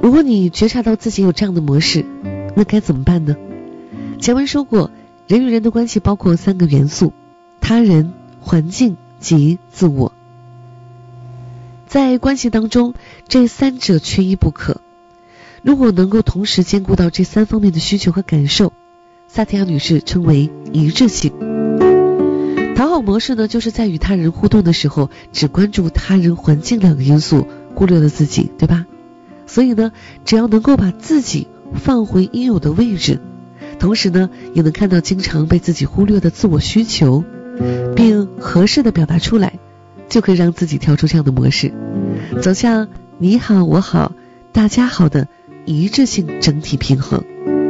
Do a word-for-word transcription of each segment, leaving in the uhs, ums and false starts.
如果你觉察到自己有这样的模式，那该怎么办呢？前文说过，人与人的关系包括三个元素：他人、环境及自我。在关系当中，这三者缺一不可。如果能够同时兼顾到这三方面的需求和感受，萨提亚女士称为一致性。讨好模式呢，就是在与他人互动的时候，只关注他人、环境两个因素，忽略了自己，对吧？所以呢，只要能够把自己放回应有的位置，同时呢，也能看到经常被自己忽略的自我需求，并合适的表达出来，就可以让自己跳出这样的模式，走向你好我好大家好的一致性整体平衡。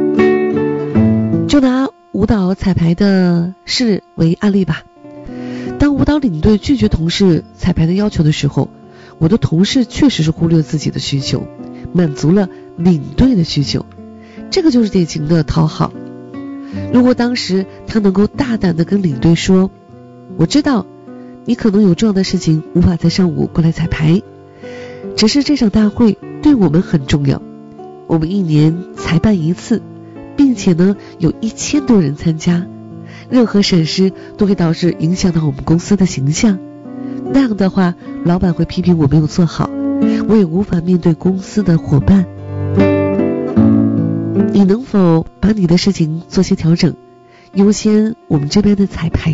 就拿舞蹈彩排的事为案例吧。当舞蹈领队拒绝同事彩排的要求的时候，我的同事确实是忽略自己的需求，满足了领队的需求，这个就是典型的讨好。如果当时他能够大胆地跟领队说，我知道你可能有重要的事情无法在上午过来彩排，只是这场大会对我们很重要，我们一年才办一次，并且呢有一千多人参加，任何闪失都会导致影响到我们公司的形象，那样的话老板会批评我没有做好，我也无法面对公司的伙伴。你能否把你的事情做些调整，优先我们这边的彩排